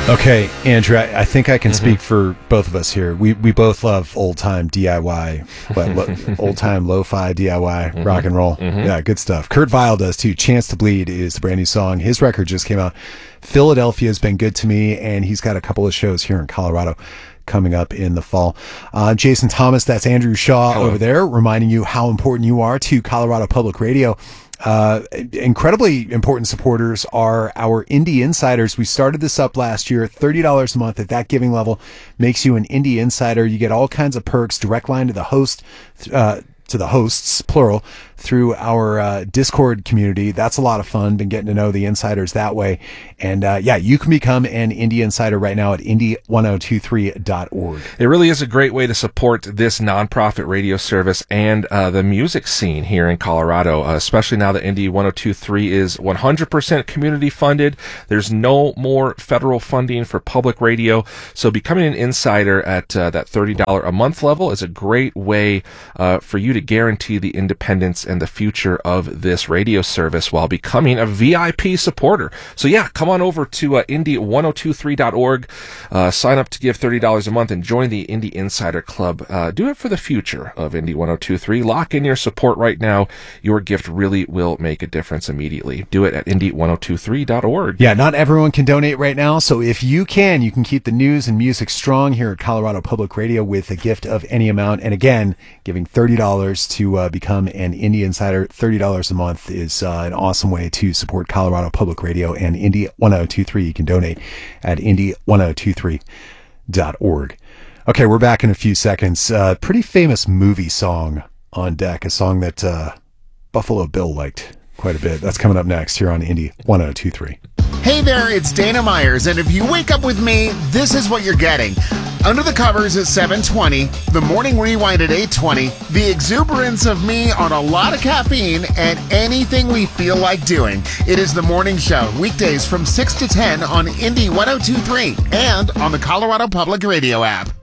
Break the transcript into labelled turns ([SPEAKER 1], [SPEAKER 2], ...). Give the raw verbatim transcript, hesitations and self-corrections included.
[SPEAKER 1] Okay, Andrew, I, I think I can
[SPEAKER 2] Mm-hmm.
[SPEAKER 1] speak for both of us here. We we both love old-time D I Y, but lo, old-time lo-fi D I Y,
[SPEAKER 2] Mm-hmm.
[SPEAKER 1] rock and roll.
[SPEAKER 2] Mm-hmm.
[SPEAKER 1] Yeah, good stuff. Kurt Vile does too. Chance to Bleed is the brand new song. His record just came out. Philadelphia's been good to me, and he's got a couple of shows here in Colorado coming up in the fall. Uh, Jason Thomas, that's Andrew Shaw
[SPEAKER 2] Hello.
[SPEAKER 1] over there, reminding you how important you are to Colorado Public Radio. Uh, incredibly important supporters are our Indie Insiders. We started this up last year, thirty dollars a month at that giving level makes you an Indie Insider. You get all kinds of perks, direct line to the host, uh, to the hosts, plural, through our uh, Discord community. That's a lot of fun. Been getting to know the insiders that way. And uh, yeah, you can become an Indie Insider right now at indie ten twenty-three dot org.
[SPEAKER 2] It really is a great way to support this nonprofit radio service and uh, the music scene here in Colorado, uh, especially now that Indie ten twenty-three is one hundred percent community funded. There's no more federal funding for public radio. So becoming an insider at uh, that thirty dollars a month level is a great way uh, for you to guarantee the independence and the future of this radio service while becoming a V I P supporter. So yeah, come on over to uh, indie ten twenty-three dot org, uh, sign up to give thirty dollars a month and join the Indie Insider Club. Uh, do it for the future of Indie ten twenty-three. Lock in your support right now. Your gift really will make a difference immediately. Do it at indie ten twenty-three dot org.
[SPEAKER 1] Yeah, not everyone can donate right now, so if you can, you can keep the news and music strong here at Colorado Public Radio with a gift of any amount. And again, giving thirty dollars to uh, become an Indie Insider, thirty dollars a month is uh, an awesome way to support Colorado Public Radio and Indie ten twenty-three. You can donate at indie ten twenty-three dot org. Okay, we're back in a few seconds. Uh, pretty famous movie song on deck, a song that uh, Buffalo Bill liked quite a bit. That's coming up next here on Indie ten twenty-three.
[SPEAKER 3] Hey there, it's Dana Myers, and if you wake up with me, this is what you're getting. Under the Covers at seven twenty, the Morning Rewind at eight twenty, the exuberance of me on a lot of caffeine, and anything we feel like doing. It is The Morning Show, weekdays from six to ten on Indie ten twenty-three and on the Colorado Public Radio app.